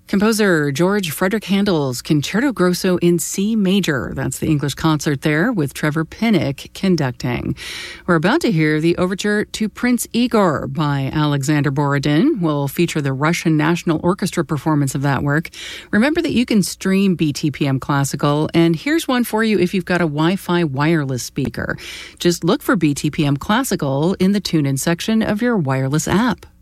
Composer George Frederick Handel's Concerto Grosso in C major. That's the English concert there with Trevor Pinnock conducting. We're about to hear the overture to Prince Igor by Alexander Borodin. We'll feature the Russian National Orchestra performance of that work. Remember that you can stream BTPM Classical, and here's one for you if you've got a Wi-Fi wireless speaker. Just look for BTPM Classical in the TuneIn section of your wireless app.